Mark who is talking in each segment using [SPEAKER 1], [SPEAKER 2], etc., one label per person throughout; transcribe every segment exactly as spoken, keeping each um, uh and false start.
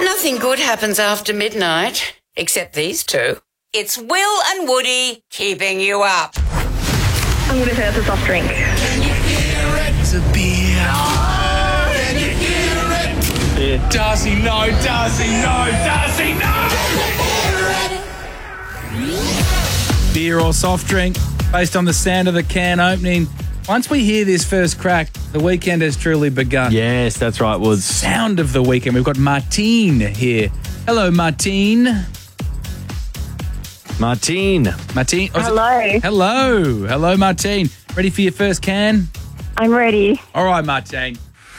[SPEAKER 1] Nothing good happens after midnight, except these two. It's Will and Woody keeping you up.
[SPEAKER 2] I'm going to say it's a soft drink.
[SPEAKER 3] Can you hear it? It's a beer. Oh, can you hear it?
[SPEAKER 4] Yeah.
[SPEAKER 3] Darcy, no. Darcy, no. Darcy, no.
[SPEAKER 5] Beer or soft drink, based on the sound of the can opening. Once we hear this first crack, the weekend has truly begun.
[SPEAKER 4] Yes, that's right, Woods.
[SPEAKER 5] Sound of the weekend. We've got Martine here. Hello, Martine.
[SPEAKER 4] Martine.
[SPEAKER 5] Martine. oh, is it-
[SPEAKER 2] Hello.
[SPEAKER 5] Hello. Hello, Martine. Ready for your first can?
[SPEAKER 2] I'm ready.
[SPEAKER 5] All right, Martine.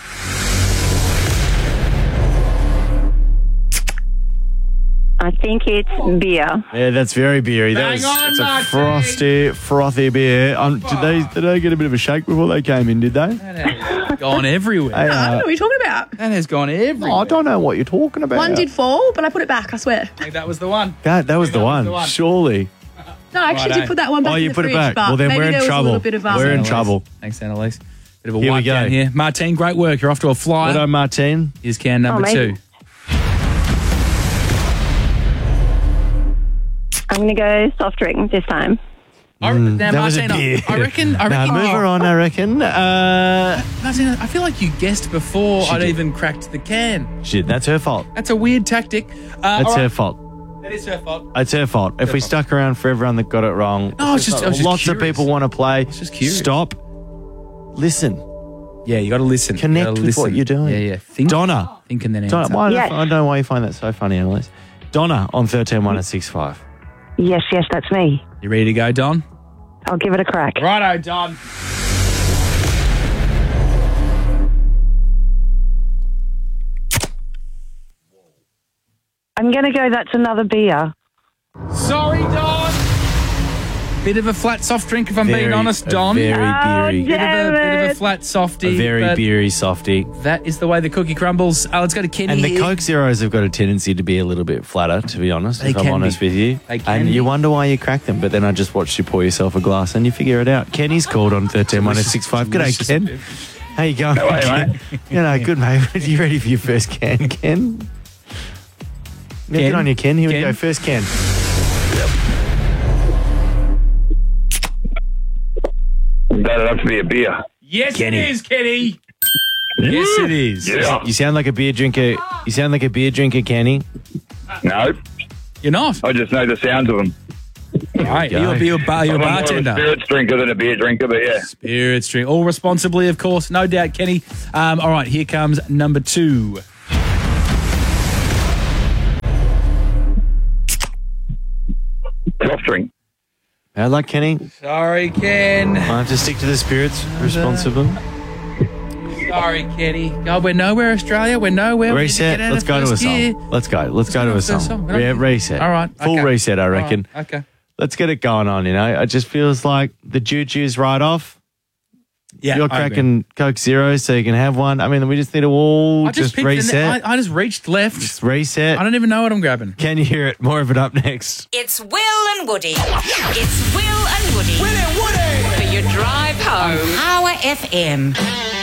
[SPEAKER 2] I think it's beer.
[SPEAKER 4] Yeah, that's very beery. That
[SPEAKER 5] Bang
[SPEAKER 4] was,
[SPEAKER 5] on,
[SPEAKER 4] it's a
[SPEAKER 5] Martine.
[SPEAKER 4] frosty, frothy beer. Um, did they did they get a bit of a shake before they came in, did they?
[SPEAKER 5] That has gone everywhere.
[SPEAKER 4] Hey, uh,
[SPEAKER 6] What are you talking about?
[SPEAKER 5] That has gone everywhere.
[SPEAKER 4] I don't know what you're talking about.
[SPEAKER 6] One did fall, but I put it back, I swear.
[SPEAKER 5] I think that was the one.
[SPEAKER 4] That, that was, the,
[SPEAKER 5] that was
[SPEAKER 4] one,
[SPEAKER 5] the one.
[SPEAKER 4] surely.
[SPEAKER 6] No, I actually
[SPEAKER 5] Righto.
[SPEAKER 6] did put that one back
[SPEAKER 4] Oh,
[SPEAKER 6] in
[SPEAKER 4] you
[SPEAKER 6] the
[SPEAKER 4] put it
[SPEAKER 6] fridge,
[SPEAKER 4] back.
[SPEAKER 6] but
[SPEAKER 4] Well, then
[SPEAKER 6] maybe
[SPEAKER 4] we're in
[SPEAKER 6] there was
[SPEAKER 4] trouble.
[SPEAKER 6] a little bit of um,
[SPEAKER 4] We're in
[SPEAKER 5] Annalise.
[SPEAKER 4] trouble.
[SPEAKER 5] Thanks, Annalise. Bit of a
[SPEAKER 4] Here we
[SPEAKER 5] wipe
[SPEAKER 4] go.
[SPEAKER 5] down here. Martine, great work. You're off to a flyer.
[SPEAKER 4] Well done, Martine.
[SPEAKER 5] Here's can number
[SPEAKER 2] Oh,
[SPEAKER 5] two.
[SPEAKER 2] mate. I'm going to go soft drink this time.
[SPEAKER 5] I, now,
[SPEAKER 4] That was a
[SPEAKER 5] Martine,
[SPEAKER 4] beer.
[SPEAKER 5] I reckon. I
[SPEAKER 4] Now,
[SPEAKER 5] reckon.
[SPEAKER 4] move her on, I reckon. Uh,
[SPEAKER 5] Martine, I feel like you guessed before
[SPEAKER 4] She
[SPEAKER 5] I'd
[SPEAKER 4] did.
[SPEAKER 5] even cracked the can.
[SPEAKER 4] shit, that's her fault.
[SPEAKER 5] That's a weird tactic. Uh,
[SPEAKER 4] That's
[SPEAKER 5] all
[SPEAKER 4] her
[SPEAKER 5] right.
[SPEAKER 4] fault.
[SPEAKER 5] That is her fault.
[SPEAKER 4] It's her fault. If we
[SPEAKER 5] fault.
[SPEAKER 4] stuck around for everyone that got it wrong,
[SPEAKER 5] No, it's just- I was just
[SPEAKER 4] lots of
[SPEAKER 5] curious.
[SPEAKER 4] people want to play.
[SPEAKER 5] just curious.
[SPEAKER 4] Stop. Listen.
[SPEAKER 5] Yeah, you got to listen.
[SPEAKER 4] Connect
[SPEAKER 5] you gotta
[SPEAKER 4] with what
[SPEAKER 5] listen.
[SPEAKER 4] you're doing.
[SPEAKER 5] Yeah, yeah. Think,
[SPEAKER 4] Donna.
[SPEAKER 5] think and then
[SPEAKER 4] Donna,
[SPEAKER 5] answer.
[SPEAKER 4] why,
[SPEAKER 2] Yes.
[SPEAKER 4] I don't know why you find that so funny, Annalise. Donna on thirteen one at six five.
[SPEAKER 2] Yes, yes, that's me.
[SPEAKER 5] You ready to go, Don?
[SPEAKER 2] I'll give it a crack.
[SPEAKER 5] Righto, Don.
[SPEAKER 2] I'm going to go that's another beer.
[SPEAKER 5] Sorry, Don. Bit of a flat soft drink, if I'm being honest, Don.
[SPEAKER 4] Very beery.
[SPEAKER 2] Oh,
[SPEAKER 5] Bit of, a,
[SPEAKER 2] damn
[SPEAKER 5] bit of a
[SPEAKER 2] it.
[SPEAKER 5] flat softy.
[SPEAKER 4] A very
[SPEAKER 5] but
[SPEAKER 4] beery softy.
[SPEAKER 5] That is the way the cookie crumbles. Uh, let's go to Kenny.
[SPEAKER 4] And the
[SPEAKER 5] here.
[SPEAKER 4] Coke Zeros have got a tendency to be a little bit flatter, to be honest,
[SPEAKER 5] They
[SPEAKER 4] if I'm
[SPEAKER 5] can
[SPEAKER 4] honest
[SPEAKER 5] be.
[SPEAKER 4] with you.
[SPEAKER 5] They can
[SPEAKER 4] and
[SPEAKER 5] be.
[SPEAKER 4] you wonder why you crack them, but then I just watched you pour yourself a glass and you figure it out. Kenny's called on thirteen one at six five. G'day,
[SPEAKER 5] delicious
[SPEAKER 4] Ken.
[SPEAKER 5] bit.
[SPEAKER 4] How you going, Ken? You know, good, mate. You ready for your first can, Ken? Yeah,
[SPEAKER 5] Ken?
[SPEAKER 4] good on you, Ken. Here
[SPEAKER 5] Ken?
[SPEAKER 4] we go. First can.
[SPEAKER 7] That'd have to be a beer.
[SPEAKER 5] Yes,
[SPEAKER 4] Kenny.
[SPEAKER 5] it is, Kenny. Yes, it is.
[SPEAKER 7] Yeah.
[SPEAKER 4] You sound like a beer drinker. You sound like a beer drinker, Kenny.
[SPEAKER 7] No,
[SPEAKER 5] You're not.
[SPEAKER 7] I just know the sounds of them.
[SPEAKER 5] Right,
[SPEAKER 4] go.
[SPEAKER 5] you're, you're, a bar, you're a
[SPEAKER 7] I'm more of a
[SPEAKER 5] bartender.
[SPEAKER 7] spirits drinker than a beer drinker, but yeah.
[SPEAKER 5] Spirits drink. All responsibly, of course. No doubt, Kenny. Um, all right, here comes number two.
[SPEAKER 7] Soft drink.
[SPEAKER 4] How'd like Kenny?
[SPEAKER 5] Sorry, Ken.
[SPEAKER 4] I have to stick to the spirits responsible.
[SPEAKER 5] Sorry, Kenny. God, we're nowhere, Australia. We're nowhere. We need to
[SPEAKER 4] Reset.
[SPEAKER 5] get out
[SPEAKER 4] Let's
[SPEAKER 5] of
[SPEAKER 4] go to a
[SPEAKER 5] first gear.
[SPEAKER 4] song. Let's go. Let's go
[SPEAKER 5] go
[SPEAKER 4] to
[SPEAKER 5] to
[SPEAKER 4] a
[SPEAKER 5] a
[SPEAKER 4] song.
[SPEAKER 5] song.
[SPEAKER 4] Re- reset.
[SPEAKER 5] All right,
[SPEAKER 4] Full
[SPEAKER 5] okay.
[SPEAKER 4] reset, I
[SPEAKER 5] All right,
[SPEAKER 4] reckon.
[SPEAKER 5] Okay.
[SPEAKER 4] Let's get it going on, you know. It just feels like the juju's right off.
[SPEAKER 5] Yeah,
[SPEAKER 4] You're
[SPEAKER 5] I agree.
[SPEAKER 4] cracking Coke Zero so you can have one. I mean, we just need to all
[SPEAKER 5] I just,
[SPEAKER 4] just,
[SPEAKER 5] picked the-
[SPEAKER 4] reset.
[SPEAKER 5] I, I just reached left.
[SPEAKER 4] just reset.
[SPEAKER 5] I don't even know what I'm grabbing.
[SPEAKER 4] Can you hear it? More of it up next.
[SPEAKER 1] It's Will and Woody. It's Will and Woody. Will and Woody. For your drive home. Power F M.